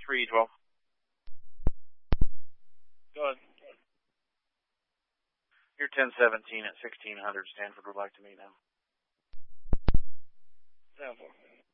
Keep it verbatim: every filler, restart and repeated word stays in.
three twelve. Go ahead. You're ten seventeen at sixteen hundred. Stanford would like to meet now. Ten four.